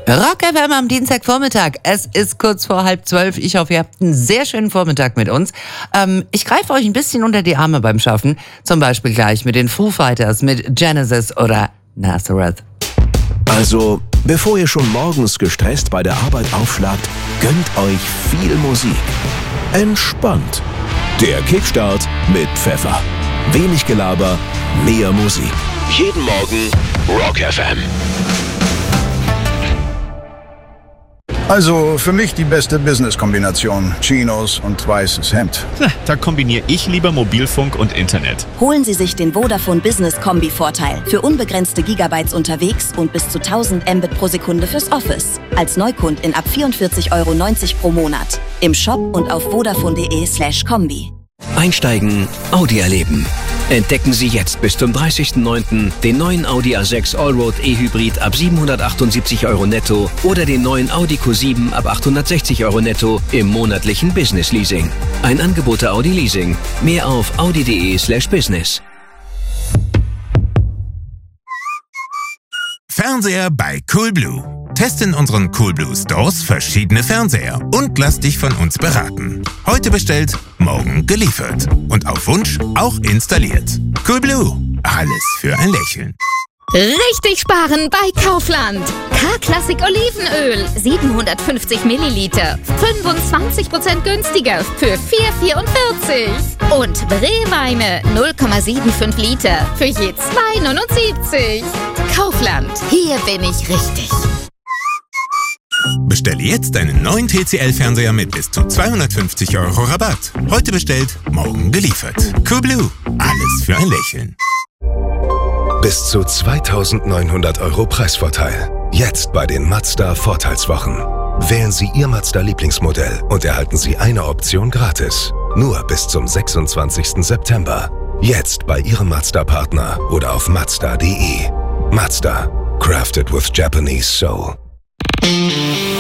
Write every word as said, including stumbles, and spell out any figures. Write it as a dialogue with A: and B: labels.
A: Rock F M am Dienstagvormittag. Es ist kurz vor halb zwölf. Ich hoffe, ihr habt einen sehr schönen Vormittag mit uns. Ähm, ich greife euch ein bisschen unter die Arme beim Schaffen. Zum Beispiel gleich mit den Foo Fighters, mit Genesis oder Nazareth.
B: Also, bevor ihr schon morgens gestresst bei der Arbeit aufschlagt, gönnt euch viel Musik. Entspannt. Der Kickstart mit Pfeffer. Wenig Gelaber, mehr Musik. Jeden Morgen Rock F M.
C: Also für mich die beste Business-Kombination. Chinos und weißes Hemd.
D: Na, da kombiniere ich lieber Mobilfunk und Internet.
E: Holen Sie sich den Vodafone Business Kombi-Vorteil. Für unbegrenzte Gigabytes unterwegs und bis zu tausend Mbit pro Sekunde fürs Office. Als Neukundin ab vierundvierzig Euro neunzig pro Monat. Im Shop und auf vodafone.de slash Kombi.
B: Einsteigen, Audi erleben. Entdecken Sie jetzt bis zum dreißigsten neunten den neuen Audi A sechs Allroad E-Hybrid ab siebenhundertachtundsiebzig Euro netto oder den neuen Audi Q sieben ab achthundertsechzig Euro netto im monatlichen Business Leasing. Ein Angebot der Audi Leasing. Mehr auf audi.de slash business.
F: Fernseher bei Coolblue. Teste in unseren Coolblue Stores verschiedene Fernseher und lass dich von uns beraten. Heute bestellt, morgen geliefert. Und auf Wunsch auch installiert. Coolblue. Alles für ein Lächeln.
G: Richtig sparen bei Kaufland. K-Klassik Olivenöl, siebenhundertfünfzig Milliliter, fünfundzwanzig Prozent günstiger für vier Euro vierundvierzig. Und Brewweine null Komma fünfundsiebzig Liter für je zwei Euro neunundsiebzig. Kaufland, hier bin ich richtig.
F: Bestelle jetzt deinen neuen T C L-Fernseher mit bis zu zweihundertfünfzig Euro Rabatt. Heute bestellt, morgen geliefert. Coolblue. Alles für ein Lächeln.
H: Bis zu zweitausendneunhundert Euro Preisvorteil. Jetzt bei den Mazda Vorteilswochen. Wählen Sie Ihr Mazda-Lieblingsmodell und erhalten Sie eine Option gratis. Nur bis zum sechsundzwanzigsten September. Jetzt bei Ihrem Mazda-Partner oder auf mazda punkt de. Mazda. Crafted with Japanese soul.